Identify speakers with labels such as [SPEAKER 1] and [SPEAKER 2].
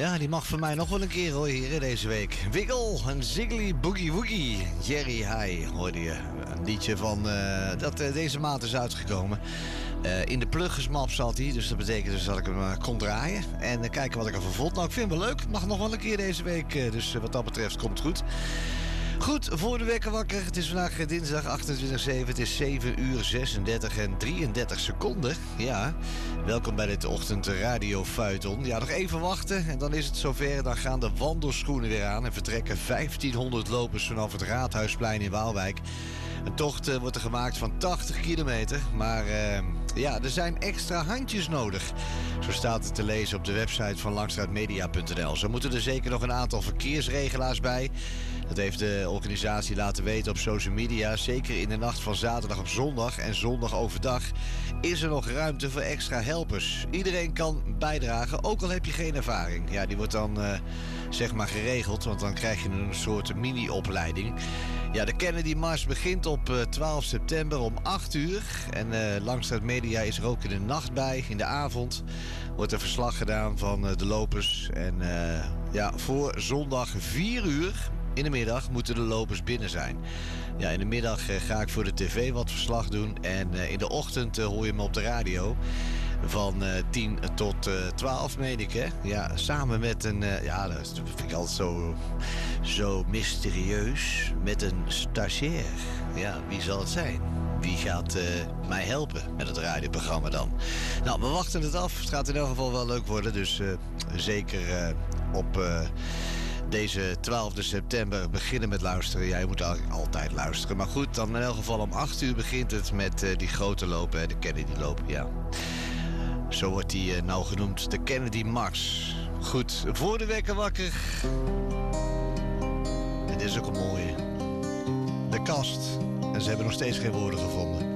[SPEAKER 1] Ja, die mag van mij nog wel een keer hoor, hier deze week. Wiggle en Ziggly Boogie Woogie. Jerry High hoorde je. Een liedje van dat deze maand is uitgekomen. In de pluggersmap zat hij, dus dat betekent dus dat ik hem kon draaien. En kijken wat ik ervan vond. Nou, ik vind hem wel leuk. Mag nog wel een keer deze week. Dus wat dat betreft komt het goed. Goed, voor de wekker wakker. Het is vandaag dinsdag 28/7. Het is 7:36 en 33 seconden. Ja, welkom bij dit ochtend Radio Feuilleton. Ja, nog even wachten en dan is het zover. Dan gaan de wandelschoenen weer aan en vertrekken 1500 lopers vanaf het Raadhuisplein in Waalwijk. Een tocht wordt er gemaakt van 80 kilometer. Maar ja, er zijn extra handjes nodig. Zo staat het te lezen op de website van langstraatmedia.nl. Zo moeten er zeker nog een aantal verkeersregelaars bij. Dat heeft de organisatie laten weten op social media. Zeker in de nacht van zaterdag op zondag en zondag overdag is er nog ruimte voor extra helpers. Iedereen kan bijdragen, ook al heb je geen ervaring. Ja, die wordt dan zeg maar geregeld, want dan krijg je een soort mini-opleiding. Ja, de Kennedy Mars begint op 12 september om 8 uur. En Langstraat Media is er ook in de nacht bij. In de avond wordt er verslag gedaan van de lopers. En ja, voor zondag 4 uur in de middag moeten de lopers binnen zijn. Ja, in de middag ga ik voor de tv wat verslag doen. En in de ochtend hoor je me op de radio. Van 10 tot 12, meen ik, hè? Ja, samen met een... ja, dat vind ik altijd zo mysterieus. Met een stagiair. Ja, wie zal het zijn? Wie gaat mij helpen met het radioprogramma dan? Nou, we wachten het af. Het gaat in elk geval wel leuk worden. Dus zeker op... deze 12 september beginnen met luisteren. Ja, je moet eigenlijk altijd luisteren. Maar goed, dan in elk geval om 8 uur begint het met die grote lopen, de Kennedy loop, ja. Zo wordt die nou genoemd, de Kennedy Mars. Goed, voor de wekker wakker. Dit is ook een mooie. De Kast. En ze hebben nog steeds geen woorden gevonden.